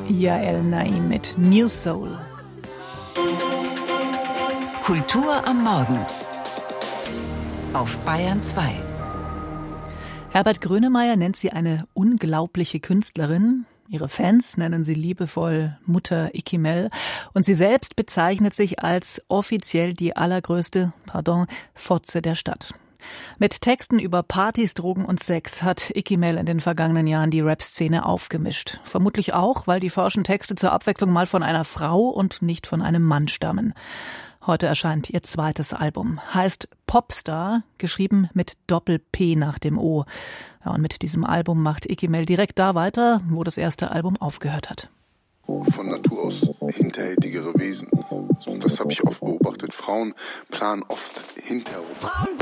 Yael Naim mit New Soul. Kultur am Morgen auf Bayern 2. Herbert Grönemeyer nennt sie eine unglaubliche Künstlerin. Ihre Fans nennen sie liebevoll Mutter Ikimel. Und sie selbst bezeichnet sich als offiziell die allergrößte, Fotze der Stadt. Mit Texten über Partys, Drogen und Sex hat Ikimel in den vergangenen Jahren die Rap-Szene aufgemischt. Vermutlich auch, weil die forschen Texte zur Abwechslung mal von einer Frau und nicht von einem Mann stammen. Heute erscheint ihr zweites Album. Heißt Popstar, geschrieben mit Doppel-P nach dem O. Ja, und mit diesem Album macht Ikimel direkt da weiter, wo das erste Album aufgehört hat. Von Natur aus hinterhältigere Wesen. Das habe ich oft beobachtet. Frauen planen oft hinterher.